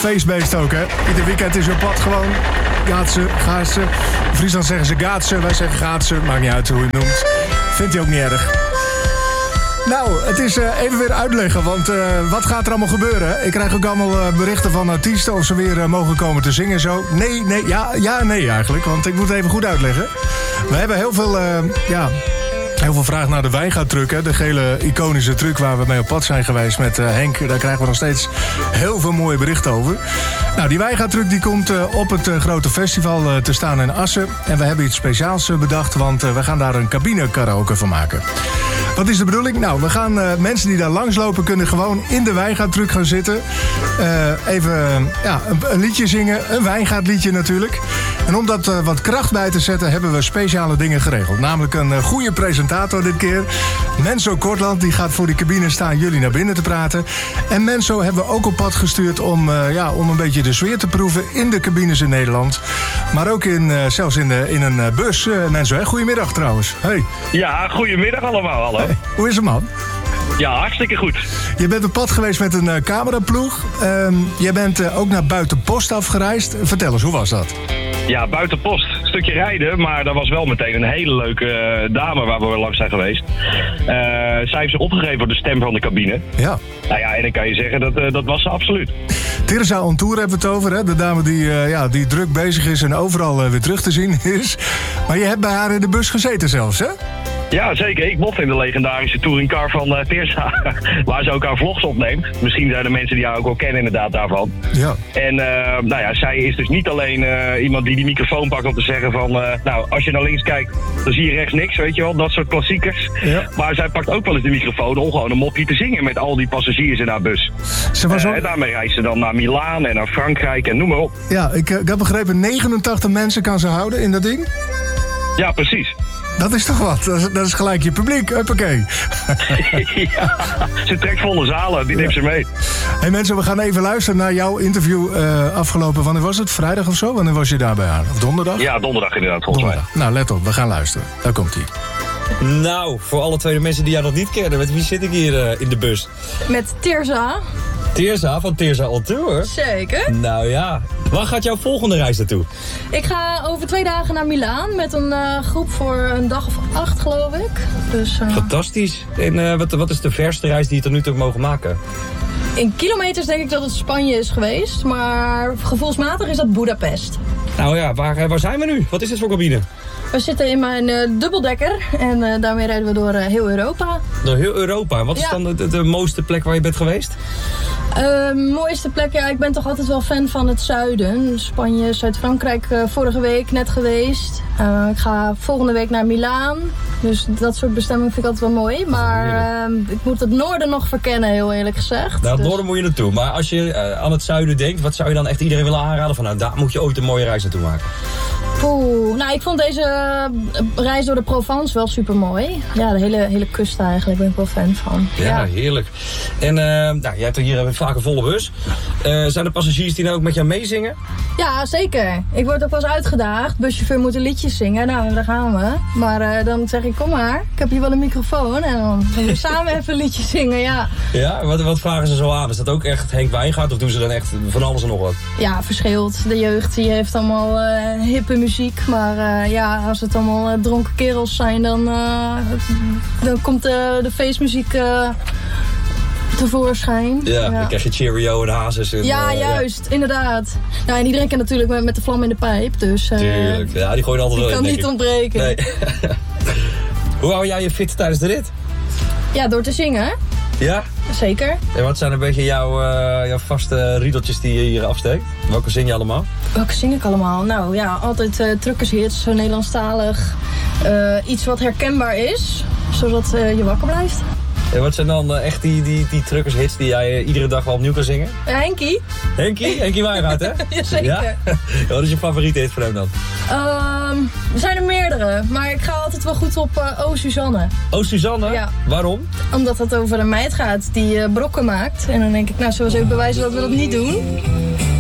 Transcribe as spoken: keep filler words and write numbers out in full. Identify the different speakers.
Speaker 1: feestbeest ook, hè. Ieder weekend is op pad gewoon. Gaatse, gaatse. In Friesland zeggen ze gaatse, wij zeggen gaatse. Maakt niet uit hoe je het noemt. Vindt hij ook niet erg. Nou, het is uh, even weer uitleggen, want uh, wat gaat er allemaal gebeuren? Ik krijg ook allemaal uh, berichten van artiesten of ze weer uh, mogen komen te zingen en zo. Nee, nee, ja, ja, nee eigenlijk, want ik moet het even goed uitleggen. We hebben heel veel, uh, ja... Heel veel vraag naar de wijngaardtruck, hè? De gele iconische truck waar we mee op pad zijn geweest met uh, Henk. Daar krijgen we nog steeds heel veel mooie berichten over. Nou, die wijngaardtruck die komt uh, op het uh, grote festival uh, te staan in Assen. En we hebben iets speciaals uh, bedacht, want uh, we gaan daar een cabine karaoke van maken. Wat is de bedoeling? Nou, we gaan uh, mensen die daar langslopen kunnen gewoon in de wijngaardtruck gaan zitten. Uh, even uh, ja, een, een liedje zingen, een wijngaardliedje natuurlijk. En om dat uh, wat kracht bij te zetten hebben we speciale dingen geregeld. Namelijk een uh, goede presentator dit keer. Menso Kortland, die gaat voor die cabine staan jullie naar binnen te praten. En Menso hebben we ook op pad gestuurd om, uh, ja, om een beetje de sfeer te proeven in de cabines in Nederland. Maar ook in, uh, zelfs in, de, in een uh, bus. Uh, Menso, hè? Goedemiddag trouwens. Hey.
Speaker 2: Ja, goedemiddag allemaal. Hallo.
Speaker 1: Hey. Hoe is het, man?
Speaker 2: Ja, hartstikke goed.
Speaker 1: Je bent op pad geweest met een uh, cameraploeg. Um, jij bent uh, ook naar Buitenpost afgereisd. Vertel eens, hoe was dat?
Speaker 2: Ja, Buitenpost. Een stukje rijden, maar dat was wel meteen een hele leuke uh, dame waar we langs zijn geweest. Uh, zij heeft zich opgegeven voor de stem van de cabine.
Speaker 1: Ja.
Speaker 2: Nou ja, en dan kan je zeggen, dat, uh, dat was ze absoluut.
Speaker 1: Tirza On Tour hebben we het over, hè? De dame die, uh, ja, die druk bezig is en overal uh, weer terug te zien is. Maar je hebt bij haar in de bus gezeten zelfs, hè?
Speaker 2: Ja, zeker. Ik mocht in de legendarische touringcar van uh, Tirza, waar ze ook haar vlogs opneemt. Misschien zijn er mensen die haar ook wel kennen inderdaad daarvan.
Speaker 1: Ja.
Speaker 2: En uh, nou ja, zij is dus niet alleen uh, iemand die die microfoon pakt om te zeggen van... Uh, nou, als je naar links kijkt, dan zie je rechts niks, weet je wel. Dat soort klassiekers. Ja. Maar zij pakt ook wel eens de microfoon om gewoon een mopje te zingen met al die passagiers in haar bus.
Speaker 1: Ze was ook...
Speaker 2: uh, daarmee reist ze dan naar Milaan en naar Frankrijk en noem maar op.
Speaker 1: Ja, ik, ik heb begrepen, negenentachtig mensen kan ze houden in dat ding.
Speaker 2: Ja, precies.
Speaker 1: Dat is toch wat? Dat is, dat is gelijk je publiek. Huppakee.
Speaker 2: Ja, ze trekt volle zalen. Die neemt ze mee.
Speaker 1: Hey mensen, we gaan even luisteren naar jouw interview uh, afgelopen... Wanneer was het? Vrijdag of zo? Wanneer was je daar bij haar? Of donderdag?
Speaker 2: Ja, donderdag inderdaad, volgens donderdag.
Speaker 1: mij. Nou, let op. We gaan luisteren. Daar komt hij.
Speaker 3: Nou, voor alle twee de mensen die jou nog niet kennen... met wie zit ik hier uh, in de bus?
Speaker 4: Met Tirza.
Speaker 3: Tirza van Tirza On Tour?
Speaker 4: Zeker.
Speaker 3: Nou ja. Waar gaat jouw volgende reis naartoe?
Speaker 4: Ik ga over twee dagen naar Milaan met een uh, groep voor een dag of acht, geloof ik. Dus, uh...
Speaker 3: Fantastisch. En uh, wat, wat is de verste reis die je tot nu toe mogen maken?
Speaker 4: In kilometers denk ik dat het Spanje is geweest, maar gevoelsmatig is dat Budapest.
Speaker 3: Nou ja, waar, waar zijn we nu? Wat is dit voor cabine?
Speaker 4: We zitten in mijn uh, dubbeldekker en uh, daarmee rijden we door uh, heel Europa.
Speaker 3: Door heel Europa? Wat is ja. dan de, de, de mooiste plek waar je bent geweest?
Speaker 4: Uh, mooiste plek, ja, ik ben toch altijd wel fan van het zuiden. Spanje, Zuid-Frankrijk, uh, vorige week net geweest. Uh, ik ga volgende week naar Milaan. Dus dat soort bestemmingen vind ik altijd wel mooi. Maar uh, ik moet het noorden nog verkennen, heel eerlijk gezegd.
Speaker 3: Nou, het
Speaker 4: dus...
Speaker 3: noorden moet je naartoe. Maar als je uh, aan het zuiden denkt, wat zou je dan echt iedereen willen aanraden? Van nou, daar moet je ooit een mooie reis naartoe maken.
Speaker 4: Oeh, nou, ik vond deze uh, reis door de Provence wel super mooi. Ja, de hele, hele kust eigenlijk, ben ik wel fan van.
Speaker 3: Ja, ja. Heerlijk. En uh, nou, jij hebt er hier vaak een volle bus. Uh, zijn er passagiers die nou ook met jou meezingen?
Speaker 4: Ja, zeker. Ik word ook wel eens uitgedaagd. Buschauffeur moet een liedje zingen. Nou, daar gaan we. Maar uh, dan zeg ik, kom maar. Ik heb hier wel een microfoon. En dan gaan we samen even een liedje zingen, ja.
Speaker 3: Ja, wat, wat vragen ze zo aan? Is dat ook echt Henk Wijngaard of doen ze dan echt van alles en nog wat?
Speaker 4: Ja, verschilt. De jeugd die heeft allemaal uh, hippe muziek. Maar uh, ja, als het allemaal uh, dronken kerels zijn, dan, uh, dan komt uh, de feestmuziek... Uh, tevoorschijn.
Speaker 3: Ja, ja, dan krijg je Cheerio en Hazes. En,
Speaker 4: ja,
Speaker 3: uh,
Speaker 4: juist,
Speaker 3: ja.
Speaker 4: inderdaad. Nou, en iedereen kent natuurlijk met, met de vlam in de pijp, dus... Uh,
Speaker 3: Tuurlijk, ja, die gooien altijd wel in.
Speaker 4: Die kan niet ontbreken.
Speaker 3: Nee. Hoe hou jij je fit tijdens de rit?
Speaker 4: Ja, door te zingen.
Speaker 3: Ja?
Speaker 4: Zeker.
Speaker 3: En wat zijn een beetje jouw, uh, jouw vaste riedeltjes die je hier afsteekt? Welke zing je allemaal?
Speaker 4: Welke zing ik allemaal? Nou ja, altijd uh, truckershits, Nederlandstalig. Uh, iets wat herkenbaar is, zodat uh, je wakker blijft.
Speaker 3: En wat zijn dan uh, echt die, die, die truckershits die jij uh, iedere dag wel opnieuw kan zingen?
Speaker 4: Uh, Henkie.
Speaker 3: Henkie? Henkie Wijngaard, hè?
Speaker 4: Jazeker.
Speaker 3: Ja? Wat is je favoriete hit voor hem dan?
Speaker 4: Um, er zijn er meerdere, maar ik ga altijd wel goed op uh, Oh Suzanne.
Speaker 3: Oh Suzanne?
Speaker 4: Ja.
Speaker 3: Waarom?
Speaker 4: Omdat het over een meid gaat die uh, brokken maakt. En dan denk ik, nou, zullen we eens even bewijzen dat we dat niet doen?